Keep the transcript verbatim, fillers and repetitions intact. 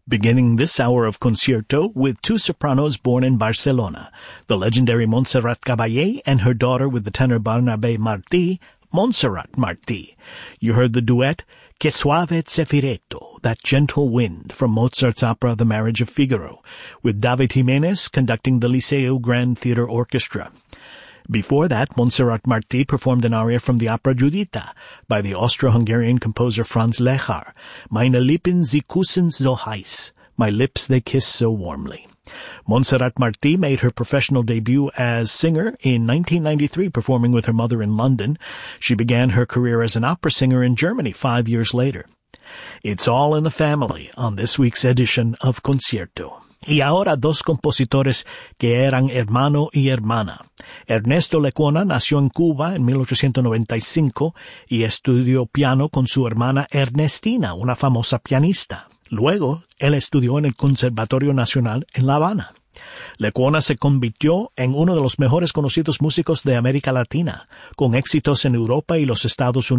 Beginning this hour of concierto with two sopranos born in Barcelona, the legendary Montserrat Caballé and her daughter with the tenor Barnabé Martí, Montserrat Martí. You heard the duet, Que suave zeffiretto, that gentle wind, from Mozart's opera The Marriage of Figaro, with David Jiménez conducting the Liceu Grand Theatre Orchestra. Before that, Montserrat Martí performed an aria from the opera Judita by the Austro-Hungarian composer Franz Lehár, Meine Lippen sie küssen so heiß, My Lips They Kiss So Warmly. Montserrat Martí made her professional debut as singer in nineteen ninety-three, performing with her mother in London. She began her career as an opera singer in Germany five years later. It's all in the family on this week's edition of Concierto. Y ahora dos compositores que eran hermano y hermana. Ernesto Lecuona nació en Cuba en mil ochocientos noventa y cinco y estudió piano con su hermana Ernestina, una famosa pianista. Luego, él estudió en el Conservatorio Nacional en La Habana. Lecuona se convirtió en uno de los mejores conocidos músicos de América Latina, con éxitos en Europa y los Estados Unidos.